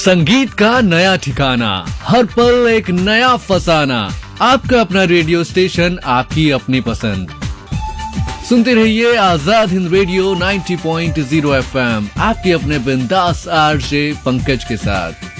संगीत का नया ठिकाना, हर पल एक नया फसाना। आपका अपना रेडियो स्टेशन, आपकी अपनी पसंद। सुनते रहिए आजाद हिंद रेडियो 90.0 FM, आपके अपने बिंदास आरजे पंकज के साथ।